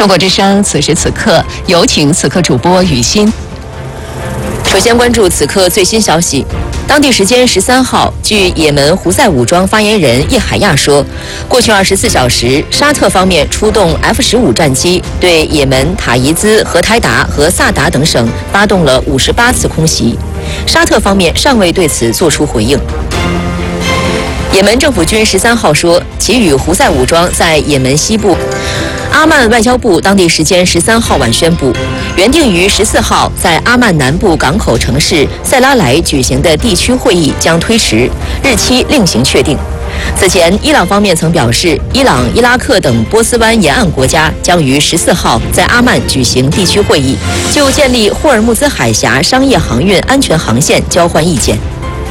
中国之声此时此刻，有请此刻主播雨欣。 首先关注此刻最新消息。当地时间13号，据也门胡塞武装发言人叶海亚说，过去24小时，沙特方面出动 F-15战机，对也门塔伊兹、荷台达和萨达等省发动了58次空袭。沙特方面尚未对此作出回应。也门政府军13号说，其与胡塞武装在也门西部。阿曼外交部当地时间13号晚宣布，原定于14号在阿曼南部港口城市塞拉莱举行的地区会议将推迟，日期另行确定。此前，伊朗方面曾表示，伊朗、伊拉克等波斯湾沿岸国家将于14号在阿曼举行地区会议，就建立霍尔木兹海峡商业航运安全航线交换意见。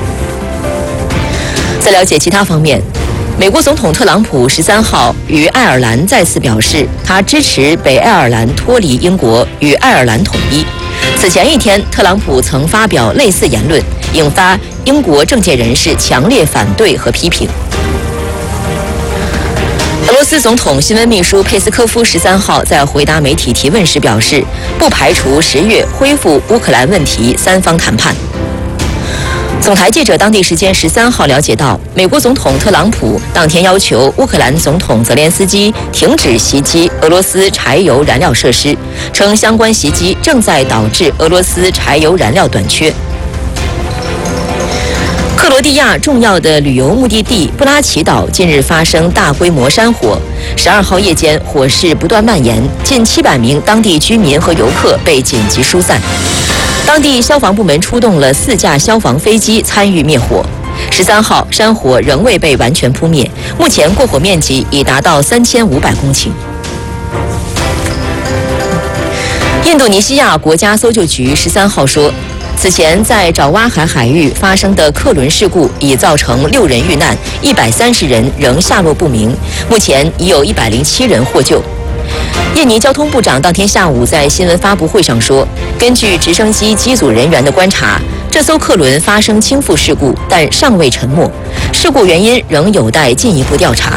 在了解其他方面，美国总统特朗普13号与爱尔兰再次表示，他支持北爱尔兰脱离英国与爱尔兰统一。此前一天，特朗普曾发表类似言论，引发英国政界人士强烈反对和批评。俄罗斯总统新闻秘书佩斯科夫13号在回答媒体提问时表示，不排除10月恢复乌克兰问题3方谈判。总台记者当地时间13号了解到，美国总统特朗普当天要求乌克兰总统泽连斯基停止袭击俄罗斯柴油燃料设施，称相关袭击正在导致俄罗斯柴油燃料短缺。克罗地亚重要的旅游目的地布拉奇岛近日发生大规模山火，12号夜间火势不断蔓延，近700名当地居民和游客被紧急疏散。当地消防部门出动了4架消防飞机参与灭火。13号，山火仍未被完全扑灭，目前过火面积已达到3500公顷。印度尼西亚国家搜救局13号说，此前在爪哇海海域发生的客轮事故已造成6人遇难，130人仍下落不明，目前已有107人获救。印尼交通部长当天下午在新闻发布会上说，根据直升机机组人员的观察，这艘客轮发生倾覆事故，但尚未沉没，事故原因仍有待进一步调查。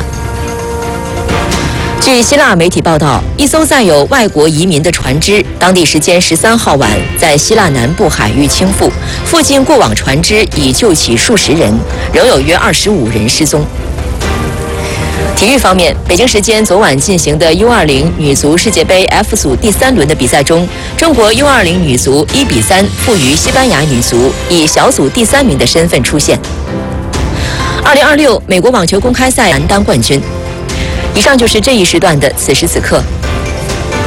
据希腊媒体报道，一艘载有外国移民的船只，当地时间13号晚在希腊南部海域倾覆，附近过往船只已救起数十人，仍有约25人失踪。体育方面，北京时间昨晚进行的 U20 女足世界杯 F 组第3轮的比赛中，中国 U20 女足1比3负于西班牙女足，以小组第3名的身份出线。2026美国网球公开赛男单冠军。以上就是这一时段的此时此刻。